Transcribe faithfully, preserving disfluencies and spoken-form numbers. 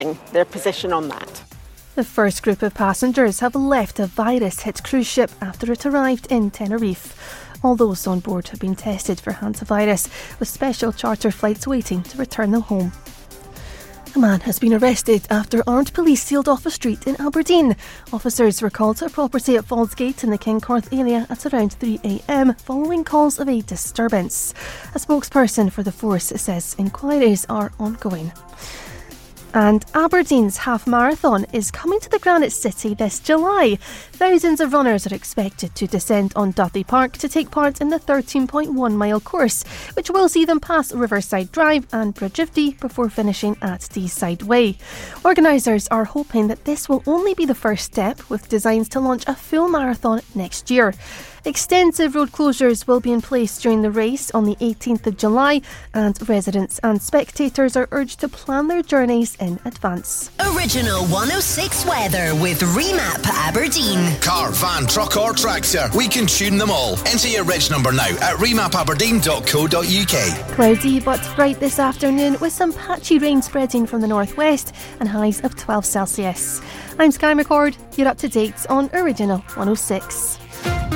changing their position on that. The first group of passengers have left a virus-hit cruise ship after it arrived in Tenerife. All those on board have been tested for hantavirus, with special charter flights waiting to return them home. A man has been arrested after armed police sealed off a street in Aberdeen. Officers were called to a property at Fallsgate in the Kincorth area at around three a.m. following calls of a disturbance. A spokesperson for the force says inquiries are ongoing. And Aberdeen's half marathon is coming to the Granite City this July. Thousands of runners are expected to descend on Duthie Park to take part in the thirteen point one mile course, which will see them pass Riverside Drive and Bridge of Dee before finishing at Deeside Way. Organisers are hoping that this will only be the first step, with designs to launch a full marathon next year. Extensive road closures will be in place during the race on the eighteenth of July, and residents and spectators are urged to plan their journeys in advance. Original one oh six weather with Remap Aberdeen. Car, van, truck or tractor, we can tune them all. Enter your reg number now at remap aberdeen dot co dot uk. Cloudy but bright this afternoon, with some patchy rain spreading from the northwest and highs of twelve Celsius. I'm Sky McCord. You're up to date on Original one oh six.